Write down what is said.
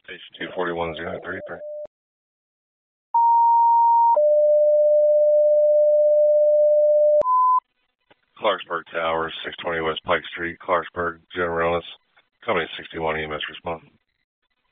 Station 241-033. Clarksburg Towers, 620 West Pike Street, Clarksburg, General Mills.